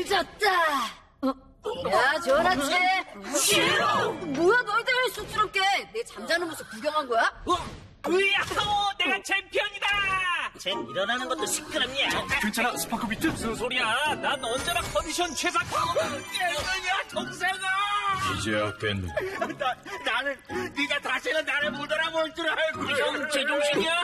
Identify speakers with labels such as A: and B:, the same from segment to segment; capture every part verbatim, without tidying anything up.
A: 늦었다. 어? 야, 전화치. 싫어. 뭐야, 너희들 왜 쑥스럽게 내 잠자는 모습 구경한 거야?
B: 어? 으야호, 내가 챔피언이다. 쟨 일어나는 것도 시끄럽냐?
C: 괜찮아, 스파크비트?
B: 무슨 소리야? 난 언제나 컨디션 최상급. 야, 동생아.
C: 이제야 깼네.
B: 나, 나는 네가 다시는 나를 못 알아볼 줄 알고. 형 제정신이야?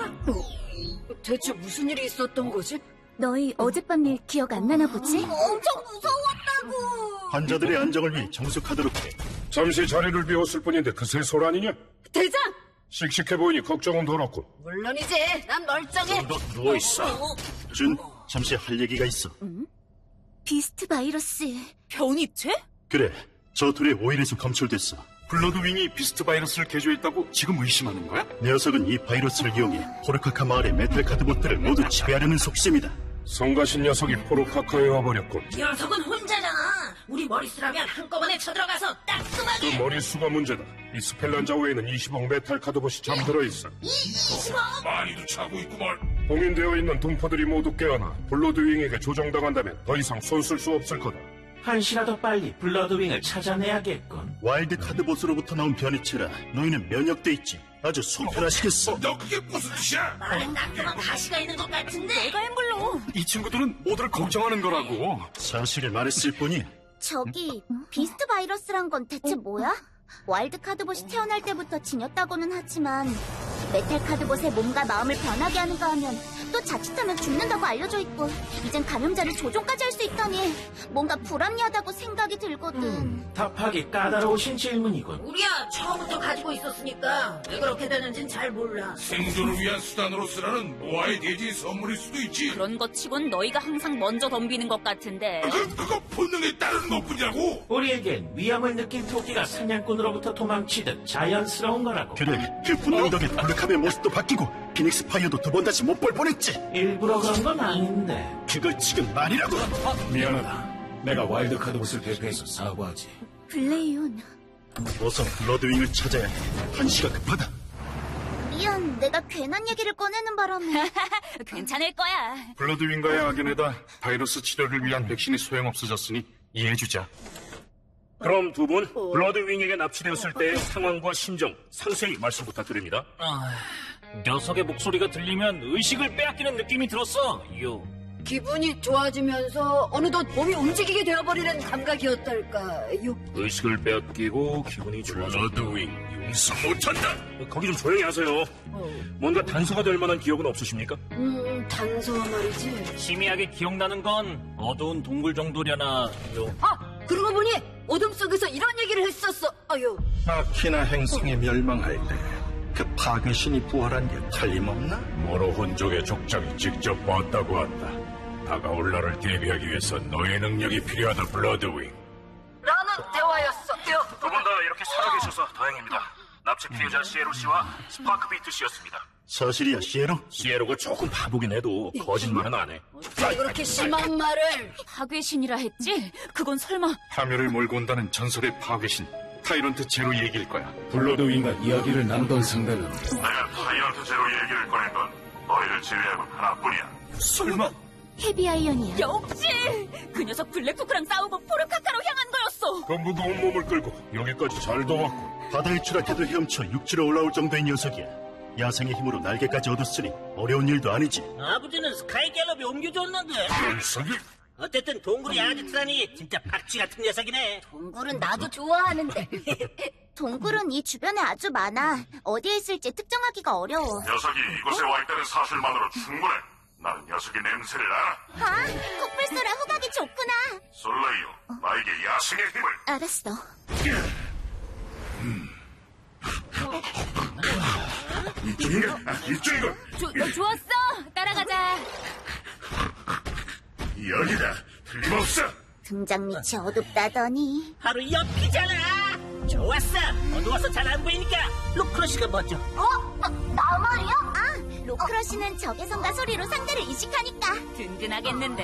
A: 어, 대체 무슨 일이 있었던 거지?
D: 너희 어젯밤 일 기억 안 나나 보지?
A: 엄청 무서웠다고.
E: 환자들의 안정을 위해 정숙하도록 해.
C: 잠시 자리를 비웠을 뿐인데 그새 소란이냐?
A: 대장!
C: 씩씩해 보이니 걱정은 덜었군.
A: 물론이지. 난 멀쩡해.
C: 너 누워있어.
E: 준, 잠시 할 얘기가 있어.
D: 응? 비스트 바이러스.
F: 변이체?
E: 그래, 저 둘의 오일에서 검출됐어.
C: 블러드윙이 비스트 바이러스를 개조했다고 지금 의심하는 거야?
E: 녀석은 이 바이러스를 이용해 포르카카 마을의 메탈 카드봇들을 모두 지배하려는 속셈이다.
C: 성가신 녀석이 포르카카에 와버렸군.
A: 이 녀석은 혼자잖아. 우리 머리 쓰라면 한꺼번에 쳐들어가서
C: 그
A: 따끔하게.
C: 머릿수가 문제다. 이 스펠란자 외에는 이십억 메탈 카드봇이 잠들어 있어.
A: 이십억?
C: 많이도 차고 있구만. 봉인되어 있는 동포들이 모두 깨어나 블러드윙에게 조정당한다면 더 이상 손쓸 수 없을 거다.
G: 한시라도 빨리 블러드윙을 찾아내야겠군.
E: 와일드 카드봇으로부터 나온 변이체라 너희는 면역돼 있지. 아주 속편하시겠어.
C: 너 그게 무슨 뜻이야?
A: 말은 따끔한 가시가 있는 것 같은데.
F: 내가 햄블러.
C: 이 친구들은 모두를 걱정하는 거라고.
E: 사실을 말했을 뿐이야.
D: 저기 비스트 바이러스란 건 대체 뭐야? 와일드 카드봇이 태어날 때부터 지녔다고는 하지만 메탈 카드봇의 몸과 마음을 변하게 하는가 하면 또 자칫하면 죽는다고 알려져 있고 이젠 감염자를 조종까지 할 수 있다니 뭔가 불합리하다고 생각이 들거든.
G: 음, 답하기 까다로우신 질문이군.
A: 우리야 처음부터 가지고 있었으니까 왜 그렇게 되는진 잘 몰라.
H: 생존을 위한 수단으로 쓰라는 모아의 대지의 선물일 수도 있지.
F: 그런 것 치곤 너희가 항상 먼저 덤비는 것 같은데.
H: 그, 그거 본능에 따르는 것뿐이라고.
G: 우리에겐 위험을 느낀 토끼가 사냥꾼으로부터 도망치듯 자연스러운 거라고.
E: 그래, 그 분노 덕에 포르카의 모습도 바뀌고 피닉스 파이어도 두 번 다시 못 볼 뻔했지.
G: 일부러 그런 건 아닌데.
E: 그걸 지금 말이라고.
C: 미안하다. 내가 와일드 카드봇을 대표해서 사과하지.
D: 블레이온.
E: 어서 블러드윙을 찾아야 해. 한시가 급하다.
D: 미안, 내가 괜한 얘기를 꺼내는 바람에.
F: 괜찮을 거야.
C: 블러드윙과의 악연에다 바이러스 치료를 위한 백신이 소용없어졌으니 이해해주자. 그럼 두 분 블러드윙에게 납치되었을 때의 상황과 심정 상세히 말씀 부탁드립니다.
B: 아, 녀석의 목소리가 들리면 의식을 빼앗기는 느낌이 들었어. 요.
A: 기분이 좋아지면서 어느덧 몸이 움직이게 되어버리는 감각이었달까요?
C: 의식을 빼앗기고 기분이 좋아져. 블러드윙 용서 못한다. 거기 좀 조용히 하세요. 뭔가 단서가 될 만한 기억은 없으십니까?
A: 음, 단서 말이지.
B: 희미하게 기억나는 건 어두운 동굴 정도려나. 요.
A: 아, 그러고 보니 어둠 속에서 이런 얘기를 했었어. 아유.
E: 아키나 행성이 멸망할 때 그 파괴신이 부활한 게 틀림없나?
C: 모로 혼족의 족장이 직접 봤다고 한다. 다가올 날을 대비하기 위해서 너의 능력이 필요하다, 블러드윙.
A: 라는 대화였어.
C: 두 분 다 이렇게 살아계셔서 다행입니다. 납치 피해자 시에로 씨와 스파크비트 씨였습니다.
E: 사실이야, 시에로?
C: 시에로가 조금 바보긴 해도 거짓말은 안 해.
A: 왜 그렇게 심한 말을?
F: 파괴신이라 했지? 그건 설마.
C: 파멸을 몰고 온다는 전설의 파괴신 타이런트 제로 얘기일 거야. 블러드윙과 이야기를 나누던 상대는
H: 내가 타이런트 제로 얘기를 꺼낸 건 너희를 제외하고 하나뿐이야.
C: 설마
D: 헤비아이언이야.
F: 역시! 그 녀석 블랙토크랑 싸우고 포르카카로 향한 거였어!
C: 그 무거운 몸을 끌고 여기까지 잘 도왔고.
E: 바다에 추락해도 헤엄쳐 육지로 올라올 정도의 녀석이야. 야생의 힘으로 날개까지 얻었으니 어려운 일도 아니지.
B: 아버지는 스카이 갤럽이 옮겨줬는데.
C: 녀석이?
B: 어쨌든 동굴이 아지트라니 진짜 박쥐 같은 녀석이네.
A: 동굴은 나도 좋아하는데.
D: 동굴은 이 주변에 아주 많아. 어디에 있을지 특정하기가 어려워.
H: 녀석이 이곳에 와 있다는 사실만으로 충분해. 나는 녀석의 냄새를 알아.
D: 아, 코뿔소라 후각이 좋구나.
H: 솔라이오, 나에게 야생의 힘을.
D: 알았어.
H: 이쪽인가? 아, 이쪽이군.
F: 조, 좋았어! 따라가자.
H: 여기다. 틀림없어.
D: 등장 밑이 어둡다더니.
B: 바로 옆이잖아. 좋았어. 어두워서 잘 안 보이니까 로크러쉬가 먼저.
D: 어? 나, 나 말이야? 아, 로크러쉬는 적외선과 소리로 상대를 인식하니까.
F: 든든하겠는데.